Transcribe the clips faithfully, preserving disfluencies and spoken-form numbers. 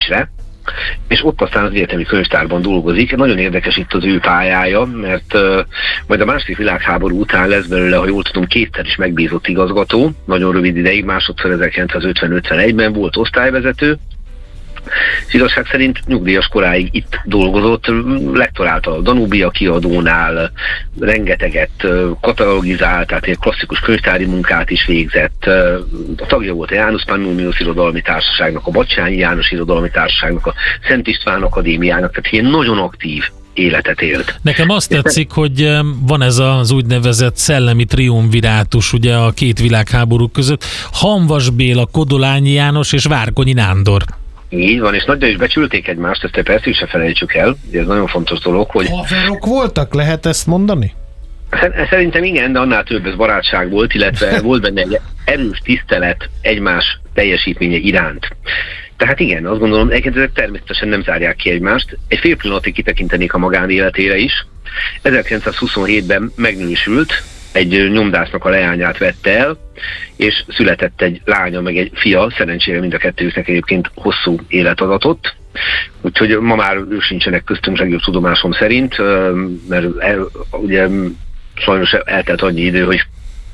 és ott aztán az egyetemi könyvtárban dolgozik. Nagyon érdekes itt az ő pályája, mert uh, majd a második világháború után lesz belőle, ha jól tudom, kétszer is megbízott igazgató, nagyon rövid ideig, másodszor ezerkilencszázötven-ötvenegyben volt osztályvezető, és igazság szerint nyugdíjas koráig itt dolgozott, lektorált a Danubia kiadónál, rengeteget katalogizált, tehát egy klasszikus könyvtári munkát is végzett, a tagja volt a Janus Pannonius Irodalmi Társaságnak, a Batthyány János Irodalmi Társaságnak, a Szent István Akadémiának, tehát ilyen nagyon aktív életet élt. Nekem azt tetszik, hogy van ez az úgynevezett szellemi triumvirátus ugye a két világháború között, Hamvas Béla, Kodolányi János és Várkonyi Nándor. Így van, és nagyra is becsülték egymást, ezt persze se felejtsük el, ez nagyon fontos dolog, hogy... Haverok voltak, lehet ezt mondani? Szerintem igen, de annál több ez barátság volt, illetve volt benne egy erős tisztelet egymás teljesítménye iránt. Tehát igen, azt gondolom, ezek természetesen nem zárják ki egymást. Egy fél pillanatig kitekintenék a magánéletére is. ezerkilencszázhuszonhétben megnősült, egy nyomdásznak a leányát vette el, és született egy lánya, meg egy fia, szerencsére mind a kettőjüknek egyébként hosszú életadatot, úgyhogy ma már ők sincsenek köztünk legjobb tudomásom szerint, mert el, ugye sajnos eltelt annyi idő, hogy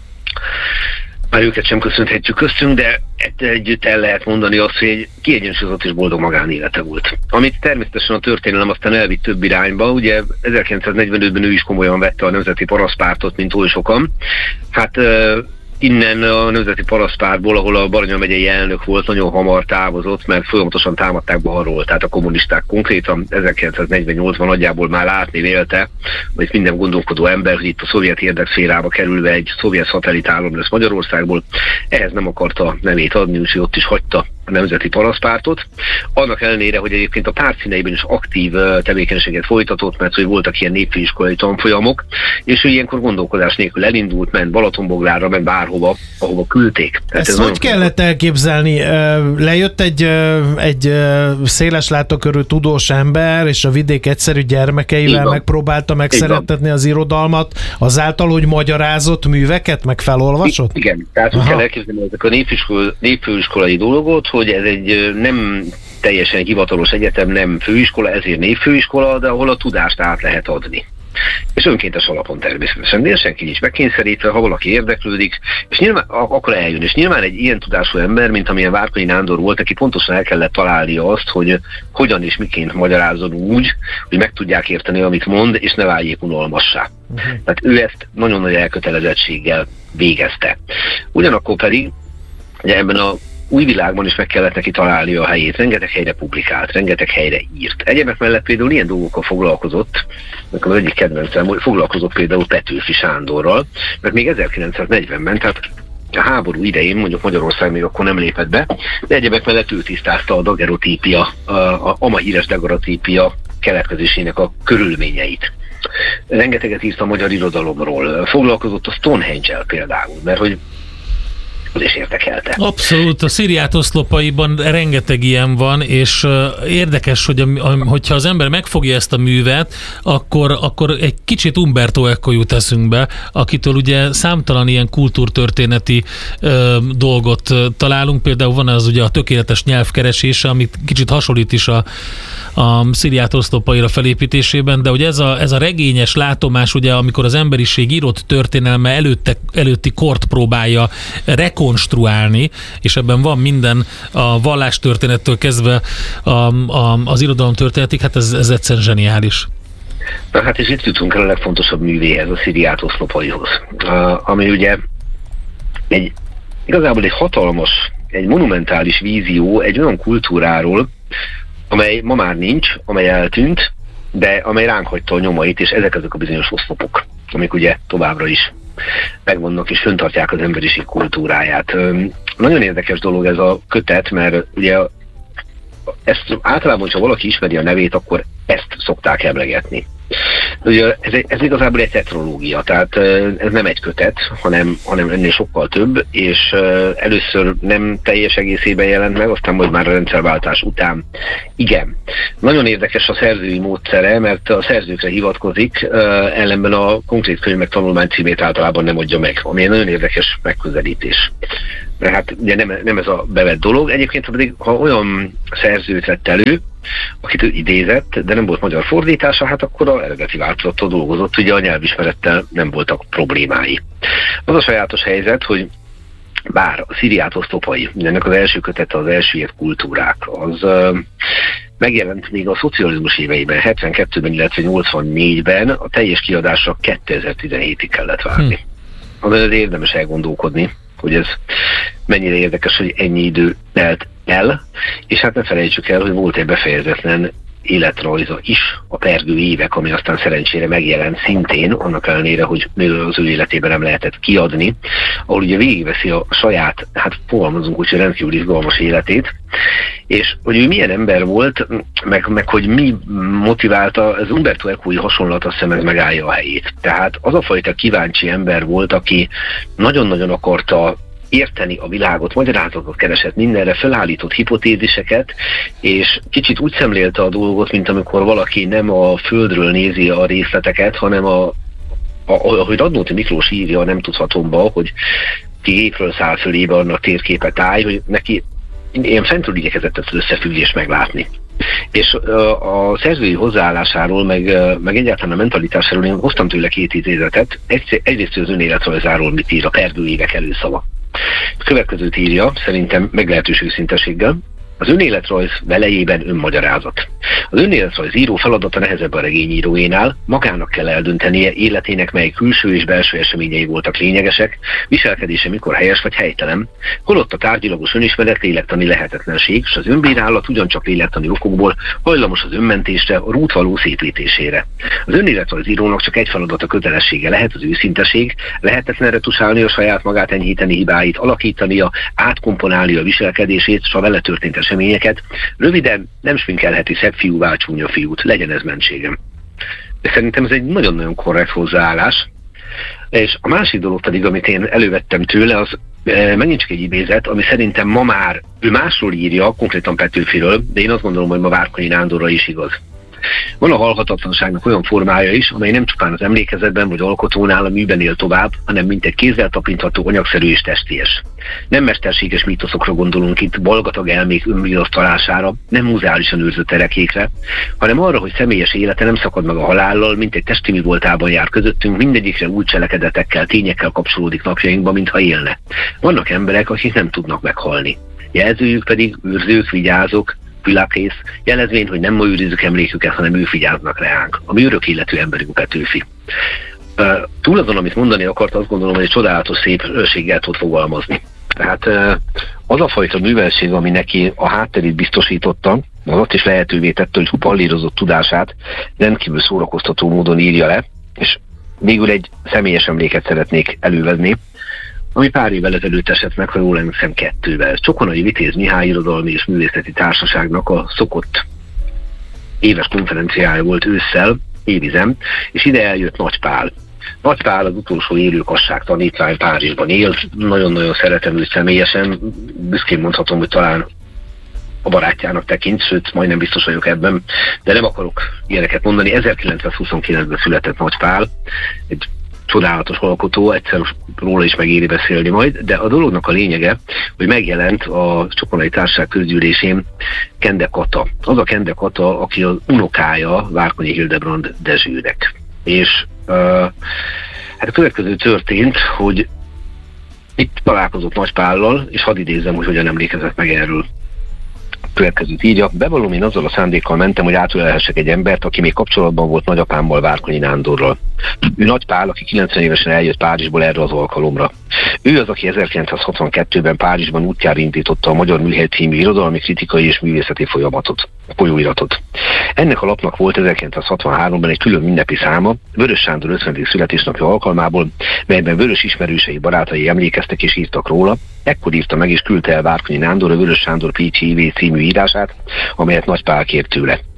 már őket sem köszönhetjük köztünk, de együtt el lehet mondani azt, hogy egy kiegyensúlyozott és boldog magánélete volt. Amit természetesen a történelem aztán elvitt több irányba, ugye ezerkilencszáznegyvenötben ő is komolyan vette a Nemzeti Parasztpártot, mint oly sokan. Hát innen a Nemzeti Parasztpártból, ahol a Baranya megyei elnök volt, nagyon hamar távozott, mert folyamatosan támadták balról, tehát a kommunisták konkrétan ezerkilencszáznegyvennyolcban nagyjából már látni vélte, hogy minden gondolkodó ember, hogy itt a szovjet érdekszférába kerülve egy szovjet szatellitállam lesz Magyarországból, ehhez nem akarta nevét adni, úgyhogy ott is hagyta a Nemzeti Parasztpártot. Annak ellenére, hogy egyébként a párt színeiben is aktív tevékenységet folytatott, mert hogy voltak ilyen népfőiskolai tanfolyamok, és ő ilyenkor gondolkodás nélkül elindult, ment Balatonboglára, ment bárhova, ahova küldték. Ezt ez hogy kellett elképzelni? Lejött egy, egy széles látókörű tudós ember, és a vidék egyszerű gyermekeivel megpróbálta megszerettetni az irodalmat, azáltal, hogy magyarázott műveket, meg felolvasott? Igen, tehát úgy kell elképzelni ezek a népfőiskolai dolgot, hogy ez egy nem teljesen hivatalos egyetem, nem főiskola, ezért névfőiskola, de ahol a tudást át lehet adni. És önkéntes alapon természetesen, de senki nincs megkényszerítve, ha valaki érdeklődik, és nyilván akkor eljön. És nyilván egy ilyen tudású ember, mint amilyen Várkonyi Nándor volt, aki pontosan el kellett találnia azt, hogy hogyan és miként magyarázzon úgy, hogy meg tudják érteni, amit mond, és ne váljék unalmassá. Uh-huh. Tehát ő ezt nagyon nagy elkötelezettséggel végezte. Ugyanakkor pedig ugye ebben a új világban is meg kellett neki találni a helyét. Rengeteg helyre publikált, rengeteg helyre írt. Egyebek mellett például ilyen dolgokkal foglalkozott, nekem az egyik kedvencem, hogy foglalkozott például Petőfi Sándorral, mert még ezerkilencszáznegyvenben, tehát a háború idején, mondjuk Magyarország még akkor nem lépett be, de egyebek mellett ő tisztázta a dagerotípia, a, a, a ma híres dagerotípia keletkezésének a körülményeit. Rengeteget írt a magyar irodalomról, foglalkozott a Stonehenge-el például, mert hogy az is érdekelte. Abszolút, a Sziriát oszlopaiban rengeteg ilyen van, és uh, érdekes, hogy a, a, hogyha az ember megfogja ezt a művet, akkor, akkor egy kicsit Umberto Eco jut eszünkbe, akitől ugye számtalan ilyen kultúrtörténeti uh, dolgot uh, találunk, például van az ugye a tökéletes nyelvkeresése, amit kicsit hasonlít is a, a Sziriát oszlopaira felépítésében, de ugye ez a, ez a regényes látomás, ugye amikor az emberiség írott történelme előtte, előtti kort próbálja rekonstruálni, és ebben van minden a vallástörténettől kezdve a, a, az irodalom történetig, hát ez, ez egyszerűen zseniális. Na hát és itt jutunk el a legfontosabb művéhez, a Sziriát oszlopaihoz, ami ugye egy, igazából egy hatalmas, egy monumentális vízió egy olyan kultúráról, amely ma már nincs, amely eltűnt, de amely ránk hagyta a nyomait, és ezek azok a bizonyos oszlopok, amik ugye továbbra is megvannak és fenntartják az emberiség kultúráját. Nagyon érdekes dolog ez a kötet, mert ugye ezt általában, ha valaki ismeri a nevét, akkor ezt szokták emlegetni. Ugye ez, ez igazából egy tetralógia, tehát ez nem egy kötet, hanem, hanem ennél sokkal több, és először nem teljes egészében jelent meg, aztán majd már a rendszerváltás után igen. Nagyon érdekes a szerzői módszere, mert a szerzőkre hivatkozik, ellenben a konkrét könyvek tanulmány címét általában nem adja meg, ami egy nagyon érdekes megközelítés. mert hát ugye nem, nem ez a bevett dolog. Egyébként pedig, ha olyan szerzőt vett elő, akit ő idézett, de nem volt magyar fordítása, hát akkor a eredeti változattal dolgozott, ugye a nyelvismerettel nem voltak problémái. Az a sajátos helyzet, hogy bár a Szíriát osztopai, ennek az első kötete az elsüllyedt kultúrák, az uh, megjelent még a szocializmus éveiben, hetvenkettőben, illetve nyolcvannégyben, a teljes kiadásra kétezer-tizenhétig kellett várni. Hm. Az érdemes elgondolkodni, hogy ez mennyire érdekes, hogy ennyi idő telt el, és hát ne felejtsük el, hogy volt egy befejezetlen életrajza is, a Pergő évek, ami aztán szerencsére megjelent szintén, annak ellenére, hogy még az ő életében nem lehetett kiadni, ahol ugye végigveszi a saját, hát fogalmazunk úgy, hogy rendkívül izgalmas életét, és hogy ő milyen ember volt, meg, meg hogy mi motiválta, ez Umberto Eco-i hasonlat, azt hiszem ez megállja a helyét. Tehát az a fajta kíváncsi ember volt, aki nagyon-nagyon akarta érteni a világot, magyarázatot keresett mindenre, felállított hipotéziseket, és kicsit úgy szemlélte a dolgot, mint amikor valaki nem a földről nézi a részleteket, hanem a, a, ahogy Radnóti Miklós írja a Nem tudhatomba, hogy ki égről száll fölébe, annak térképet állj, hogy neki ilyen fentről igyekezett ezt az összefüggést meglátni. És a, a szerzői hozzáállásáról, meg, meg egyáltalán a mentalitásáról én hoztam tőle két idézetet. Egy, egyrészt az önéletrajzáról mit ír, a Pergő évek előszava. A következőt írja, szerintem meglehetős őszinteséggel. Az önéletrajz velejében önmagyarázat. Az önéletrajz író feladata nehezebb a regényíróénál, magának kell eldöntenie életének, mely külső és belső eseményei voltak lényegesek, viselkedése mikor helyes vagy helytelen, holott a tárgyilagos önismeret lélektani lehetetlenség, és az önbírálat ugyancsak lélektani okokból hajlamos az önmentésre, a rút való szépítésére. Az önéletrajz írónak csak egy feladata, kötelessége lehet az őszinteség, lehetetlen retusálni a saját magát, enyhíteni hibáit, alakítania, átkomponálni a viselkedését, s a vele történt eseményeket. Röviden, nem sminkelheti szebb fiúvá csúnya fiút, legyen ez mentségem. De szerintem ez egy nagyon-nagyon korrekt hozzáállás. És a másik dolog pedig, amit én elővettem tőle, az e, megint csak egy idézet, ami szerintem ma már ő másról írja, konkrétan Petőfiről, de én azt gondolom, hogy ma Várkonyi Nándorra is igaz. Van a halhatatlanságnak olyan formája is, amely nem csupán az emlékezetben vagy alkotónál a műben él tovább, hanem mint egy kézzel tapintható, anyagszerű és testies. Nem mesterséges mítoszokra gondolunk itt, balgatag elmék önvigasztalására, nem muzeálisan őrzött erekékre, hanem arra, hogy személyes élete nem szakad meg a halállal, mint egy testi mi voltában jár közöttünk, mindegyikre úgy cselekedetekkel, tényekkel kapcsolódik napjainkban, mintha élne. Vannak emberek, akik nem tudnak meghalni. Jelzőjük pedig őrzők, vigyázók, világkész, jelezvény, hogy nem ma őrizzük emléküket, hanem ő figyelznak reánk. A mi örök életű emberünk Petőfi. Uh, túl azon, amit mondani akart, azt gondolom, hogy egy csodálatos szépséggel tud fogalmazni. Tehát uh, az a fajta művelség, ami neki a hátterét biztosította, az azt is lehetővé tette, hogy pallírozott tudását rendkívül szórakoztató módon írja le, és végül egy személyes emléket szeretnék elővezni, ami pár évvel ezelőtt esett meg, ha jól emlékszem, kettővel. Csokonai Vitéz Mihály Irodalmi és Művészeti Társaságnak a szokott éves konferenciája volt ősszel, évizem, és ide eljött Nagy Pál. Nagy Pál az utolsó élő kasság tanítvány, Párizsban élt, nagyon-nagyon szeretem őt személyesen, büszkén mondhatom, hogy talán a barátjának tekint, sőt, majdnem biztos vagyok ebben, de nem akarok ilyeneket mondani. ezerkilencszázhuszonkilencben született Nagy Pál, egy csodálatos alkotó, egyszer róla is megéri beszélni majd, de a dolognak a lényege, hogy megjelent a Csokonai Társaság közgyűlésén Kende Kata. Az a Kende Kata, aki az unokája Várkonyi Hildebrand Dezsőnek. És uh, hát a következő történt, hogy itt találkozott Nagy Pállal, és hadd idézzem, hogy hogyan emlékezett meg erről. Következőt írja, bevallom, én azzal a szándékkal mentem, hogy átölelhessek egy embert, aki még kapcsolatban volt nagyapámmal, Várkonyi Nándorral. Ő Nagy Pál, aki kilencven évesen eljött Párizsból erre az alkalomra. Ő az, aki ezerkilencszázhatvankettőben Párizsban útjára indította a Magyar Műhely című irodalmi, kritikai és művészeti folyamatot, folyóiratot. Ennek a lapnak volt ezerkilencszázhatvanháromban egy külön ünnepi száma, Vörös Sándor ötvenedik születésnapja alkalmából, melyben Vörös ismerősei, barátai emlékeztek és írtak róla. Ekkor írta meg és küldte el Várkonyi Nándor a Vörös Sándor Pécsi Ívé című írását, amelyet Nagy Pál kért tőle.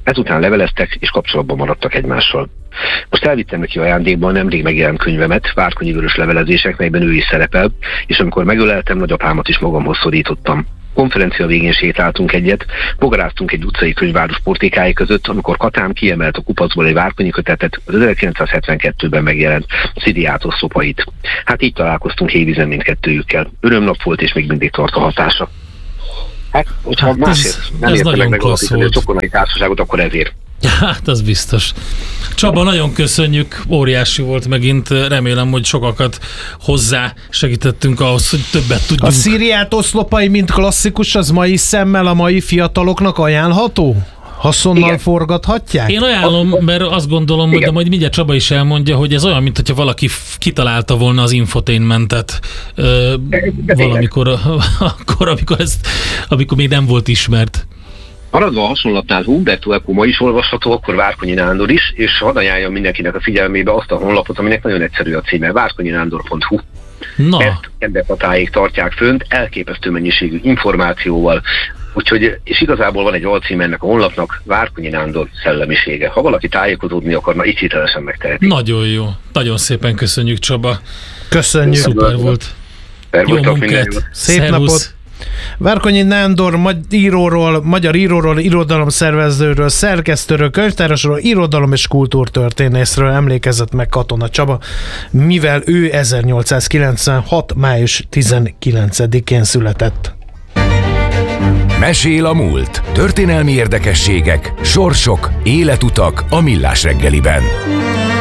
Ezután leveleztek és kapcsolatban maradtak egymással. Most elvittem neki ajándékban nemrég megjelent könyvemet, Várkonyi Vörös levelezések, melyben ő is szerepel, és amikor megöleltem, nagyapámat is magamhoz szorítottam. Konferencia végén sétáltunk egyet, bogaráztunk egy utcai könyvváros portékái között, amikor Katám kiemelt a kupacból egy Várkonyi kötetet, az ezerkilencszázhetvenkettőben megjelent Sziriátos szopait. Hát így találkoztunk hévízen mindkettőjükkel. Örömnap volt, és még mindig tart a hatása. Hát, hogyha hát másért ez, nem ez érte meg megalapítani a csokonai társaságot, akkor ezért. Hát, az biztos. Csaba, nagyon köszönjük, óriási volt megint, remélem, hogy sokakat hozzá segítettünk ahhoz, hogy többet tudjunk. A Sziriát oszlopai, mint klasszikus, az mai szemmel a mai fiataloknak ajánlható? Haszonnal igen. forgathatják? Én ajánlom, mert azt gondolom, igen. hogy de majd mindjárt Csaba is elmondja, hogy ez olyan, mint hogyha valaki kitalálta volna az infotainmentet ö, valamikor, akkor, amikor, ezt, amikor még nem volt ismert. Maradva a hasonlatnál, Humberto Eco ma is olvasható, akkor Várkonyi Nándor is, és hadd ajánljam mindenkinek a figyelmébe azt a honlapot, aminek nagyon egyszerű a címe, várkonyinándor pont hu. Na. Ezt keddepatáig tartják fönt, elképesztő mennyiségű információval, úgyhogy, és igazából van egy alcím ennek a honlapnak, Várkonyi Nándor szellemisége. Ha valaki tájékozódni akarna, így hitelesen megteheti. Nagyon jó. Nagyon szépen köszönjük, Csaba. Köszönjük. Szuper volt. Jó munkát. Szép Szervusz. napot. Várkonyi Nándor íróról, magyar íróról, irodalomszervezőről, szerkesztőről, könyvtárosról, irodalom és kultúrtörténészről emlékezett meg Katona Csaba, mivel ő ezernyolcszázkilencvenhat. május tizenkilencedikén született. Mesél a múlt. Történelmi érdekességek, sorsok, életutak a Millás reggeliben.